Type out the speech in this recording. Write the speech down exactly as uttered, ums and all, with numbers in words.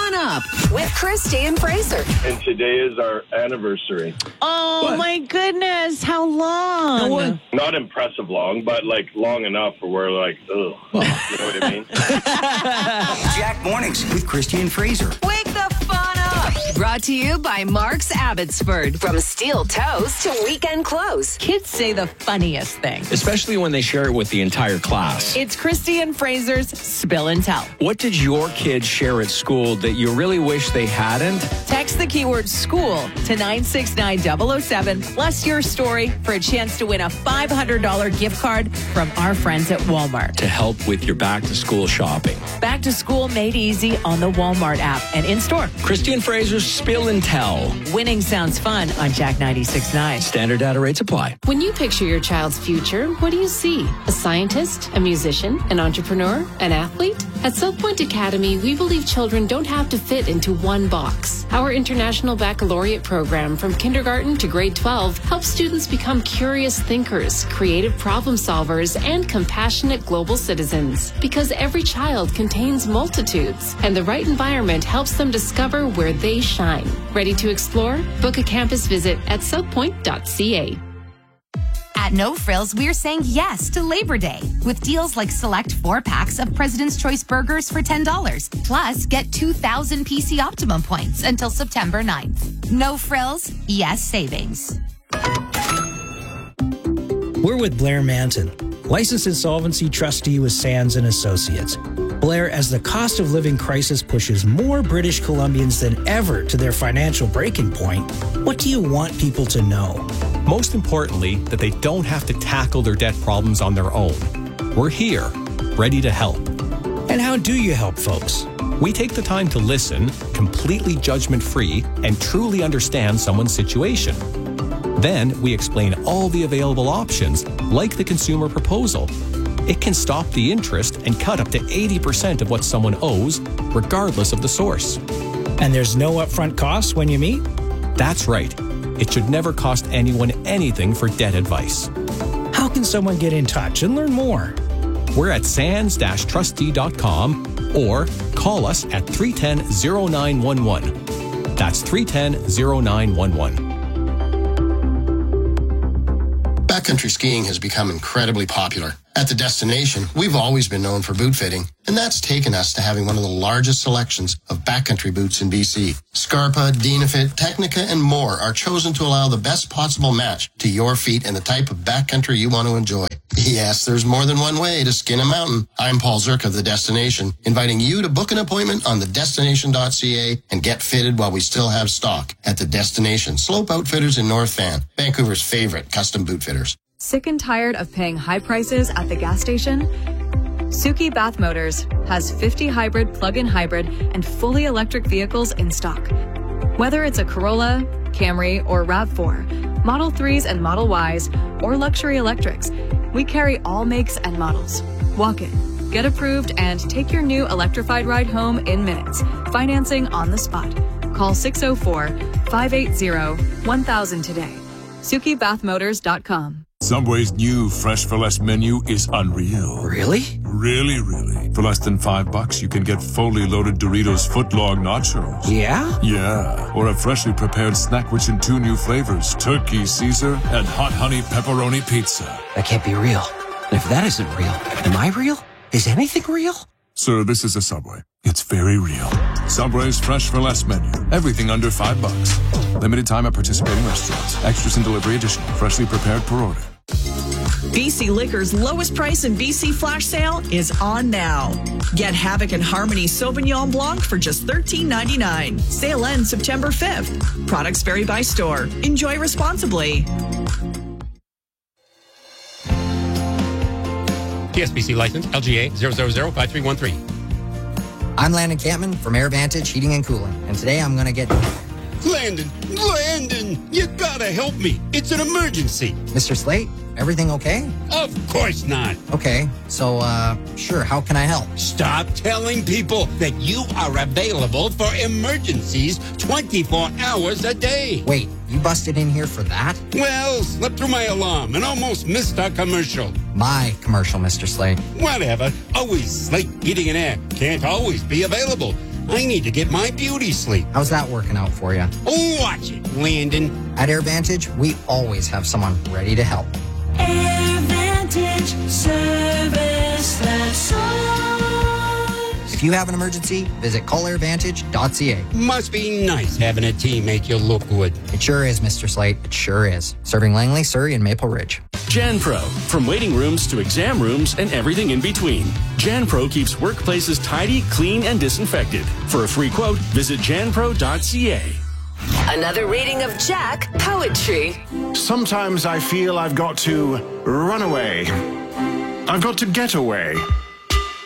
Fun Up with Christy and Fraser. And today is our anniversary. Oh, what? My goodness. How long? No, not impressive long, but like long enough where we're like, ugh. You know what I mean? Jack Mornings with Christy and Fraser. Wake the fun up. Brought to you by Mark's Abbotsford. From steel toes to weekend clothes. Kids say the funniest thing. Especially when they share it with the entire class. It's Christy and Fraser's Spill and Tell. What did your kids share at school that you really wish they hadn't? Text the keyword school to nine six nine double oh seven plus your story for a chance to win a five hundred dollars gift card from our friends at Walmart. To help with your back to school shopping. Back to school made easy on the Walmart app and in store. Christy and Fraser's Spill and Tell. Winning sounds fun on Jack ninety-six point nine. Standard data rates apply. When you picture your child's future, what do you see? A scientist, a musician, an entrepreneur, an athlete? At South Point Academy, we believe children don't have to fit into one box. Our International Baccalaureate program from kindergarten to grade twelve helps students become curious thinkers, creative problem solvers, and compassionate global citizens. Because every child contains multitudes, and the right environment helps them discover where they shine. Ready to explore? Book a campus visit at southpoint dot c a. At No Frills, we're saying yes to Labor Day with deals like select four packs of President's Choice burgers for ten dollars. Plus, get two thousand P C Optimum points until September ninth. No Frills, yes savings. We're with Blair Manton, licensed insolvency trustee with Sands and Associates. Blair, as the cost of living crisis pushes more British Columbians than ever to their financial breaking point, what do you want people to know? Most importantly, that they don't have to tackle their debt problems on their own. We're here, ready to help. And how do you help folks? We take the time to listen, completely judgment-free, and truly understand someone's situation. Then we explain all the available options, like the consumer proposal. It can stop the interest and cut up to eighty percent of what someone owes, regardless of the source. And there's no upfront costs when you meet? That's right. It should never cost anyone anything for debt advice. How can someone get in touch and learn more? We're at sands dash trustee dot com or call us at three one zero, zero nine one one. That's three one zero, zero nine one one. Backcountry skiing has become incredibly popular. At the destination, we've always been known for boot fitting, and that's taken us to having one of the largest selections of backcountry boots in B C. Scarpa, Dynafit, Technica, and more are chosen to allow the best possible match to your feet and the type of backcountry you want to enjoy. Yes, there's more than one way to skin a mountain. I'm Paul Zirk of The Destination, inviting you to book an appointment on the destination dot c a and get fitted while we still have stock at The Destination, Slope Outfitters in North Van, Vancouver's favorite custom boot fitters. Sick and tired of paying high prices at the gas station? Suki Bath Motors has fifty hybrid, plug-in hybrid, and fully electric vehicles in stock. Whether it's a Corolla, Camry, or RAV four, Model threes and Model Ys, or luxury electrics, we carry all makes and models. Walk in, get approved, and take your new electrified ride home in minutes. Financing on the spot. Call six oh four, five eight zero, one thousand today. Suki Bath Motors dot com. Subway's new Fresh for Less menu is unreal. Really? Really, really. For less than five bucks, you can get fully loaded Doritos footlong nachos. Yeah? Yeah. Or a freshly prepared snack rich in two new flavors, Turkey Caesar and Hot Honey Pepperoni Pizza. That can't be real. And if that isn't real, am I real? Is anything real? Sir, this is a Subway. It's very real. Subway's Fresh for Less menu. Everything under five bucks. Limited time at participating restaurants. Extras and delivery additional. Freshly prepared per order. B C Liquor's lowest price in B C flash sale is on now. Get Havoc and Harmony Sauvignon Blanc for just thirteen ninety-nine. Sale ends September fifth. Products vary by store. Enjoy responsibly. T S B C license L G A zero zero zero five three one three. I'm Landon Campman from AirVantage Heating and Cooling, and today I'm going to get... Landon, Landon, you gotta help me. It's an emergency. Mister Slate, everything okay? Of course not. Okay, so, uh, sure, how can I help? Stop telling people that you are available for emergencies twenty-four hours a day. Wait, you busted in here for that? Well, slept through my alarm and almost missed our commercial. My commercial, Mister Slate. Whatever. Always Slate Heating and Air. Can't always be available. I need to get my beauty sleep. How's that working out for you? Watch it, Landon. At AirVantage, we always have someone ready to help. AirVantage service that's on. If you have an emergency, visit call air vantage dot c a. Must be nice having a team make you look good. It sure is, Mister Slate. It sure is. Serving Langley, Surrey, and Maple Ridge. JanPro. From waiting rooms to exam rooms and everything in between. JanPro keeps workplaces tidy, clean, and disinfected. For a free quote, visit jan pro dot c a. Another reading of Jack Poetry. Sometimes I feel I've got to run away. I've got to get away.